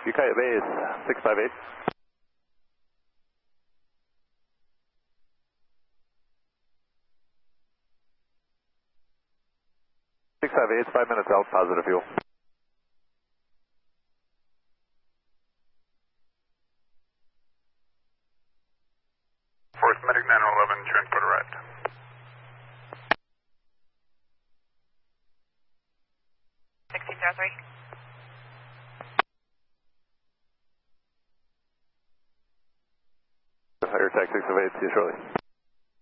Ukiah base 658. It's 5 minutes out, positive fuel. Force Medic 911, transport arrived. Air Tech 608, see you shortly.